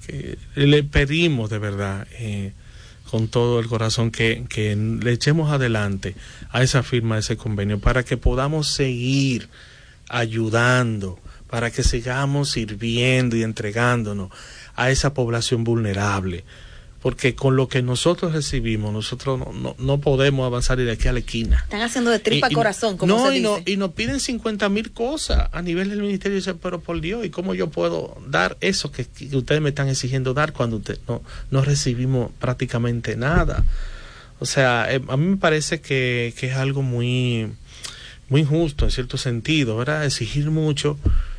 S4: le pedimos de verdad con todo el corazón que le echemos adelante a esa firma de ese convenio para que podamos seguir ayudando, para que sigamos sirviendo y entregándonos a esa población vulnerable, porque con lo que nosotros recibimos, nosotros no podemos avanzar de aquí a la esquina.
S2: Están haciendo de tripa corazón, como se dice.
S4: Y nos piden 50,000 cosas a nivel del ministerio, y dicen: pero por Dios, ¿y cómo yo puedo dar eso que ustedes me están exigiendo dar cuando no recibimos prácticamente nada? O sea, a mí me parece que es algo muy, muy injusto en cierto sentido, ¿verdad? Exigir mucho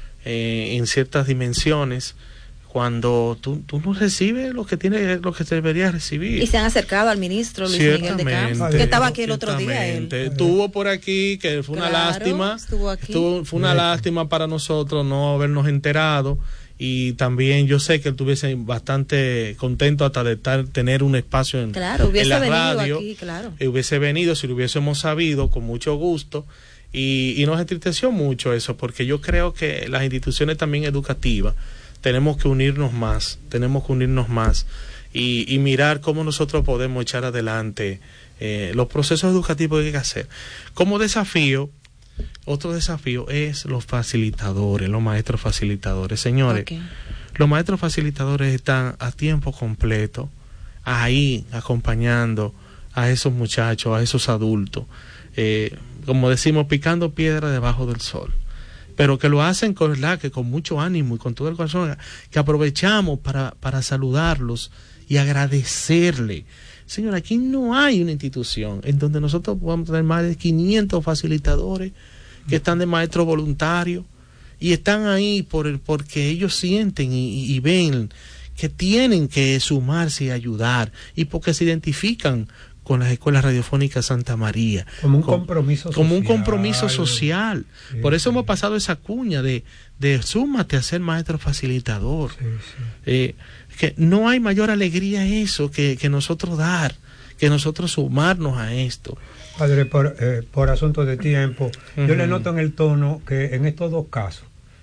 S4: en ciertas dimensiones, cuando tú no recibes lo que se debería recibir.
S2: Y se han acercado al ministro Luis Miguel de Camps, que estaba aquí el otro día.
S4: Estuvo por aquí, que fue una lástima. Fue una lástima para nosotros no habernos enterado. Y también yo sé que él estuviese bastante contento hasta de tener un espacio en la radio.
S2: Aquí, claro.
S4: Hubiese venido, si lo hubiésemos sabido, con mucho gusto. Y nos entristeció mucho eso, porque yo creo que las instituciones también educativas tenemos que unirnos más y mirar cómo nosotros podemos echar adelante los procesos educativos que hay que hacer. Como desafío, otro desafío es los facilitadores, los maestros facilitadores. Señores, los maestros facilitadores están a tiempo completo ahí acompañando a esos muchachos, a esos adultos, como decimos, picando piedra debajo del sol, pero que lo hacen con mucho ánimo y con todo el corazón, que aprovechamos para saludarlos y agradecerle. Señor, aquí no hay una institución en donde nosotros podamos tener más de 500 facilitadores que están de maestros voluntarios y están ahí porque ellos sienten y ven que tienen que sumarse y ayudar, y porque se identifican con las escuelas radiofónicas Santa María.
S5: Como un compromiso social.
S4: Sí, por eso hemos pasado esa cuña de súmate a ser maestro facilitador. Sí. Que no hay mayor alegría eso que nosotros dar, que nosotros sumarnos a esto.
S5: Padre, por asuntos de tiempo, yo le noto en el tono que en estos dos casos,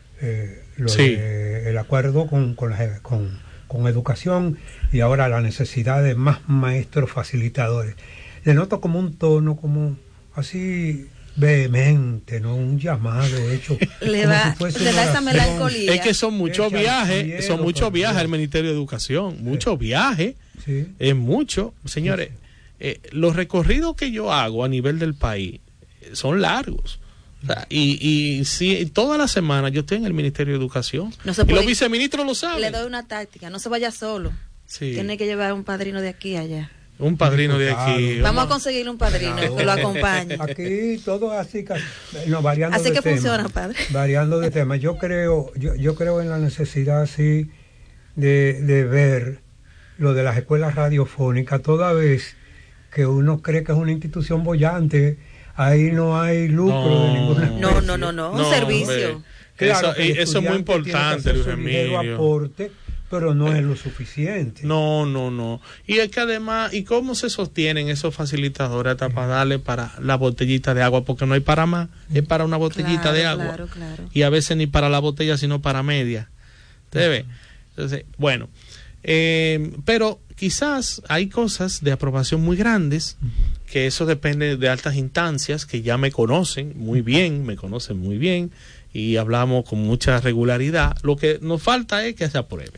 S5: el acuerdo con educación y ahora la necesidad de más maestros facilitadores, le noto como un tono como así vehemente, no un llamado hecho.
S2: Le da esa melancolía.
S4: Es que son muchos viajes, al Ministerio de Educación, muchos viajes, es mucho, señores. Los recorridos que yo hago a nivel del país son largos. O sea, y si toda la semana yo estoy en el Ministerio de Educación, y los viceministros lo saben.
S2: Le doy una táctica, no se vaya solo.
S4: Sí.
S2: Tiene que llevar un padrino de aquí a allá.
S4: Un padrino de aquí.
S2: Vamos a conseguirle un padrino que lo acompañe.
S5: Aquí todo así, variando
S2: así
S5: de
S2: que
S5: tema.
S2: Funciona, padre.
S5: Variando de tema. Yo creo en la necesidad así de ver lo de las escuelas radiofónicas, toda vez que uno cree que es una institución boyante, ahí no hay lucro de ninguna especie.
S2: No, un servicio.
S5: Claro,
S4: eso es muy importante, Luis Emilio.
S5: Aporte, pero no es lo suficiente.
S4: No. Y es que además, ¿y cómo se sostienen esos facilitadores hasta para darle para la botellita de agua? Porque no hay para más, es para una botellita de agua.
S2: Claro.
S4: Y a veces ni para la botella, sino para media. ¿Usted ve? Entonces, bueno, pero quizás hay cosas de aprobación muy grandes, que eso depende de altas instancias que ya me conocen muy bien, y hablamos con mucha regularidad. Lo que nos falta es que se apruebe.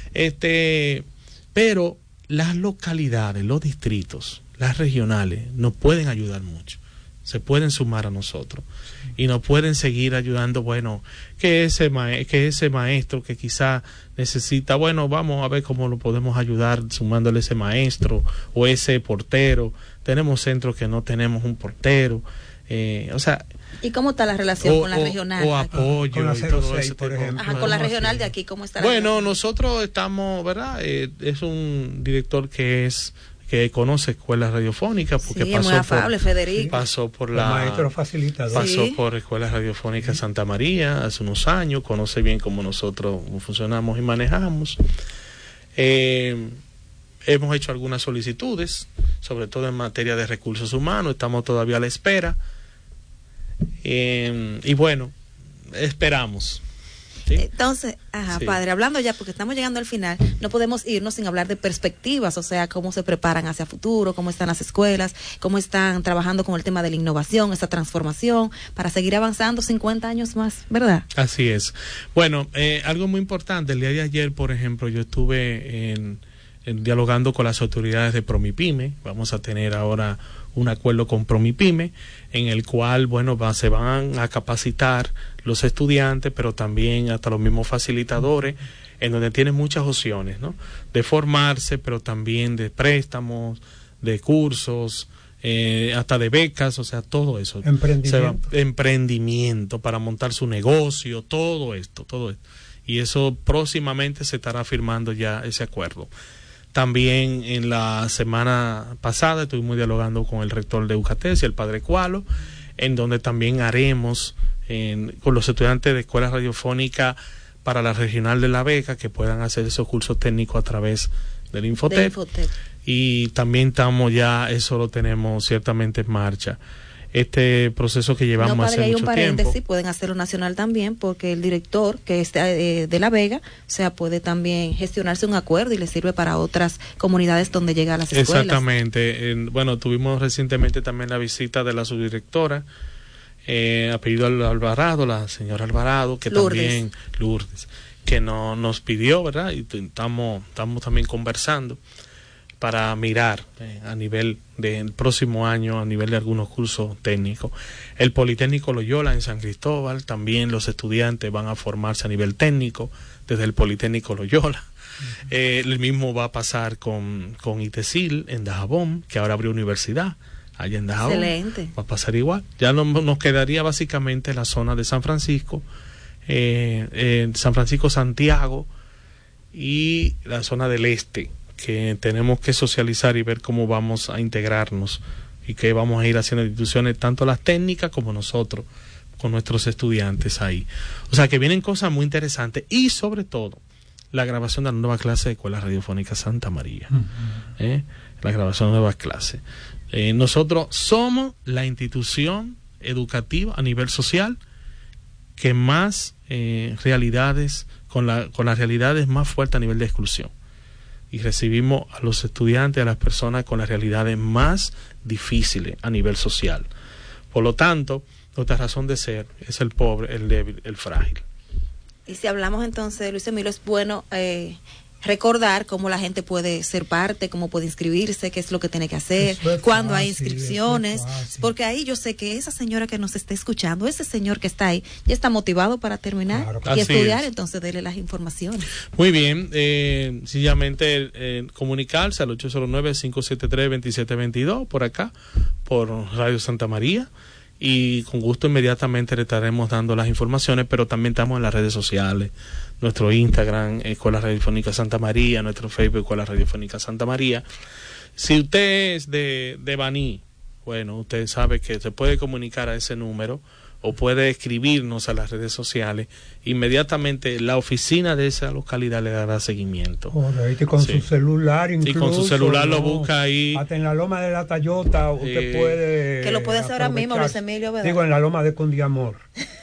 S4: Pero las localidades, los distritos, las regionales nos pueden ayudar mucho. Se pueden sumar a nosotros y nos pueden seguir ayudando. Bueno, que ese maestro que quizá necesita, bueno, vamos a ver cómo lo podemos ayudar sumándole ese maestro o ese portero. Tenemos centros que no tenemos un portero.
S2: ¿Y cómo está la relación con la regional?
S4: O apoyo
S5: con la 06,
S4: y todo ese
S5: por
S4: tipo.
S5: ejemplo.
S2: Con la regional de aquí, ¿cómo está la
S4: relación?
S2: relación?
S4: Nosotros estamos, ¿verdad? Es un director que conoce escuelas radiofónicas, porque
S2: es muy afable, Federico.
S4: Pasó por la
S5: maestro facilitador.
S4: Pasó por Escuelas Radiofónicas Santa María hace unos años, conoce bien cómo nosotros funcionamos y manejamos. Hemos hecho algunas solicitudes, sobre todo en materia de recursos humanos, estamos todavía a la espera. Y bueno, esperamos. ¿Sí?
S2: Entonces,
S4: Sí.
S2: Padre, hablando ya, porque estamos llegando al final, no podemos irnos sin hablar de perspectivas, o sea, cómo se preparan hacia futuro, cómo están las escuelas, cómo están trabajando con el tema de la innovación, esta transformación, para seguir avanzando 50 años más, ¿verdad?
S4: Así es. Bueno, algo muy importante, el día de ayer, por ejemplo, yo estuve dialogando con las autoridades de Promipyme. Vamos a tener ahora un acuerdo con Promipyme en el cual, bueno, se van a capacitar los estudiantes, pero también hasta los mismos facilitadores, en donde tienen muchas opciones, ¿no? De formarse, pero también de préstamos, de cursos, hasta de becas, o sea, todo eso. Emprendimiento para montar su negocio, todo esto. Y eso próximamente se estará firmando ya ese acuerdo. También en la semana pasada estuvimos dialogando con el rector de UCATES y el padre Cualo, en donde también haremos con los estudiantes de escuelas radiofónicas para la regional de La Vega que puedan hacer esos cursos técnicos a través del Infotep. Y también eso lo tenemos ciertamente en marcha. Este proceso que llevamos hace mucho tiempo.
S2: Pueden hacerlo nacional también, porque el director que es de La Vega, o sea, puede también gestionarse un acuerdo y le sirve para otras comunidades donde llega a las escuelas.
S4: Exactamente. Bueno, tuvimos recientemente también la visita de la subdirectora, apellido Alvarado, la señora Alvarado, que también, Lourdes, que nos pidió, ¿verdad? Y estamos también conversando para mirar a nivel del próximo año, a nivel de algunos cursos técnicos. El Politécnico Loyola en San Cristóbal, también los estudiantes van a formarse a nivel técnico desde el Politécnico Loyola. El mismo va a pasar con ITESIL en Dajabón, que ahora abrió universidad allá en Dajabón.
S2: Excelente.
S4: Va a pasar igual. Ya nos quedaría básicamente la zona de San Francisco, San Francisco Santiago y la zona del este, que tenemos que socializar y ver cómo vamos a integrarnos y qué vamos a ir haciendo instituciones, tanto las técnicas como nosotros, con nuestros estudiantes ahí. O sea que vienen cosas muy interesantes y sobre todo la grabación de la nueva clase de Escuela Radiofónica Santa María. La grabación de nuevas clases. Nosotros somos la institución educativa a nivel social que más realidades, con las realidades más fuertes a nivel de exclusión. Y recibimos a los estudiantes, a las personas con las realidades más difíciles a nivel social. Por lo tanto, nuestra razón de ser es el pobre, el débil, el frágil.
S2: Y si hablamos entonces, Luis Emilio, es bueno recordar cómo la gente puede ser parte, cómo puede inscribirse, qué es lo que tiene que hacer, cuándo hay inscripciones, porque ahí yo sé que esa señora que nos está escuchando, ese señor que está ahí, ya está motivado para terminar y estudiar, entonces dele las informaciones.
S4: Muy bien, sencillamente comunicarse al 809-573-2722 por acá, por Radio Santa María. Y con gusto inmediatamente le estaremos dando las informaciones, pero también estamos en las redes sociales, nuestro Instagram, Escuela Radiofónica Santa María, nuestro Facebook, Escuela Radiofónica Santa María. Si usted es de Baní, bueno, usted sabe que se puede comunicar a ese número o puede escribirnos a las redes sociales. Inmediatamente la oficina de esa localidad le dará seguimiento.
S5: Correcto, y con su celular incluso.
S4: Y con su celular lo busca ahí.
S5: Hasta en la loma de la Tayota usted puede...
S2: Que lo puede hacer ahora mismo, Luis Emilio, ¿verdad?
S5: Digo, en la loma de Cundiamor.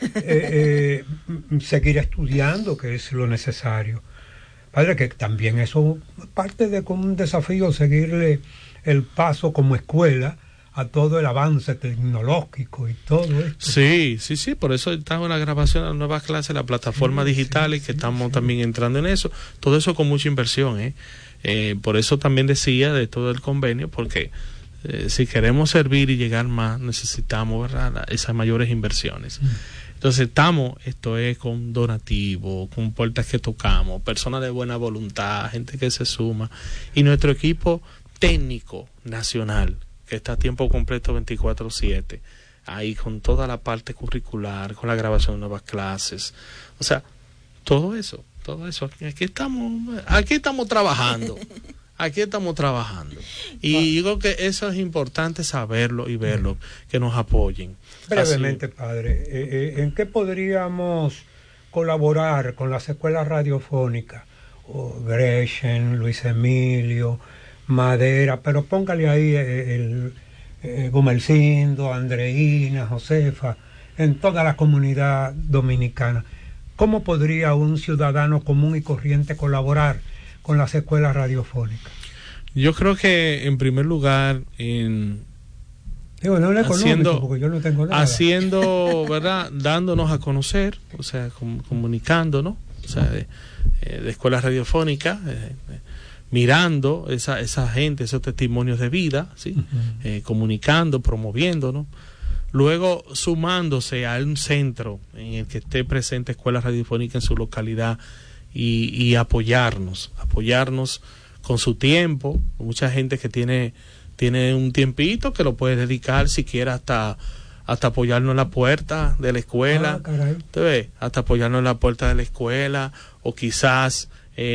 S5: Seguir estudiando, que es lo necesario. Padre, que también eso parte de un desafío, seguirle el paso como escuela a todo el avance tecnológico y todo esto.
S4: Sí, por eso estamos en la grabación de las nuevas clases, las plataformas digitales, que estamos también entrando en eso, todo eso con mucha inversión, por eso también decía de todo el convenio, porque si queremos servir y llegar más, necesitamos, ¿verdad?, esas mayores inversiones. Entonces esto es con donativos, con puertas que tocamos, personas de buena voluntad, gente que se suma, y nuestro equipo técnico nacional, que está a tiempo completo 24/7, ahí con toda la parte curricular, con la grabación de nuevas clases, o sea, todo eso, aquí estamos trabajando, y digo que eso es importante saberlo y verlo, que nos apoyen.
S5: Brevemente, padre, ¿en qué podríamos colaborar con las escuelas radiofónicas? Gretchen, Luis Emilio, Madera, pero póngale ahí el Gumersindo, Andreina, Josefa, en toda la comunidad dominicana. ¿Cómo podría un ciudadano común y corriente colaborar con las escuelas radiofónicas?
S4: Yo creo que en primer lugar
S5: no económico, porque yo no tengo nada.
S4: ¿Verdad? Dándonos a conocer, o sea, comunicándonos, o sea, de escuelas radiofónicas, mirando esa gente, esos testimonios de vida, ¿sí? Comunicando, promoviéndonos, luego sumándose a un centro en el que esté presente escuela radiofónica en su localidad y apoyarnos con su tiempo. Mucha gente que tiene un tiempito que lo puede dedicar siquiera hasta apoyarnos en la puerta de la escuela, ¿te ves? Hasta apoyarnos en la puerta de la escuela, o quizás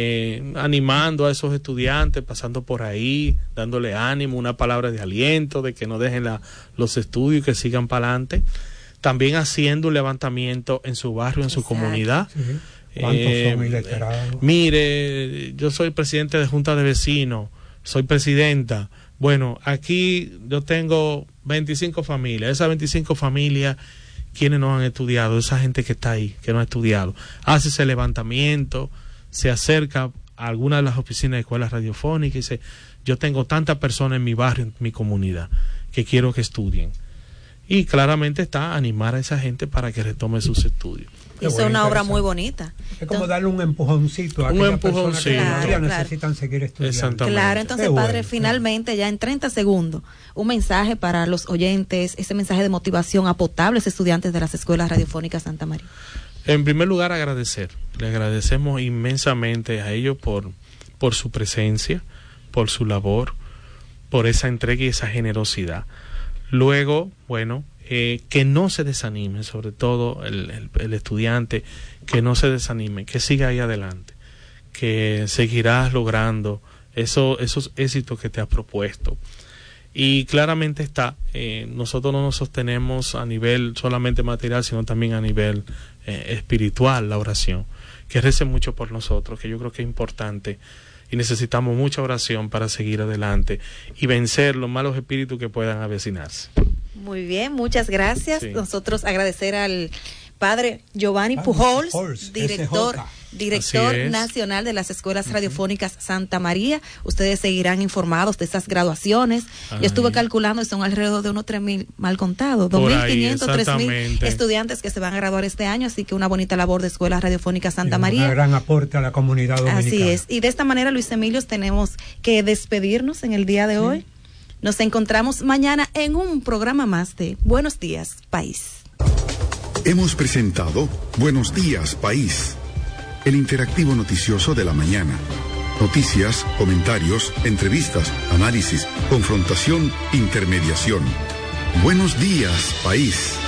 S4: animando a esos estudiantes, pasando por ahí, dándole ánimo, una palabra de aliento, de que no dejen los estudios y que sigan para adelante. También haciendo un levantamiento en su barrio, en su comunidad.
S5: Sí. ¿Cuántos son iletrados?
S4: Mire, yo soy presidente de Junta de Vecinos, soy presidenta. Bueno, aquí yo tengo 25 familias. Esas 25 familias, ¿quiénes no han estudiado? Esa gente que está ahí, que no ha estudiado. Hace ese levantamiento, se acerca a alguna de las oficinas de escuelas radiofónicas y dice: yo tengo tantas personas en mi barrio, en mi comunidad, que quiero que estudien. Y claramente está animar a esa gente para que retome sus estudios.
S2: Hizo una obra muy bonita.
S5: Es como darle un empujoncito a aquellas personas que todavía necesitan seguir estudiando.
S2: Claro, entonces, padre, finalmente, ya en 30 segundos, un mensaje para los oyentes, ese mensaje de motivación a potables estudiantes de las escuelas radiofónicas Santa María.
S4: En primer lugar, le agradecemos inmensamente a ellos por su presencia, por su labor, por esa entrega y esa generosidad. Luego, bueno, que no se desanime, sobre todo el estudiante, que no se desanime, que siga ahí adelante, que seguirás logrando esos éxitos que te has propuesto. Y claramente nosotros no nos sostenemos a nivel solamente material, sino también a nivel espiritual, la oración. Que recen mucho por nosotros, que yo creo que es importante, y necesitamos mucha oración para seguir adelante y vencer los malos espíritus que puedan avecinarse.
S2: Muy bien, muchas gracias. Sí. Nosotros agradecer al padre Giovanni Pujols, director director nacional de las escuelas radiofónicas Santa María. Ustedes seguirán informados de esas graduaciones. Yo estuve calculando y son alrededor de unos 3.000, mal contados, 2.500, 3.000 estudiantes que se van a graduar este año, así que una bonita labor de escuelas radiofónicas Santa María.
S5: Un gran aporte a la comunidad dominicana.
S2: Así es. Y de esta manera, Luis Emilio, tenemos que despedirnos en el día de hoy. Nos encontramos mañana en un programa más de Buenos Días, País.
S3: Hemos presentado Buenos Días, País, el interactivo noticioso de la mañana. Noticias, comentarios, entrevistas, análisis, confrontación, intermediación. Buenos Días, País.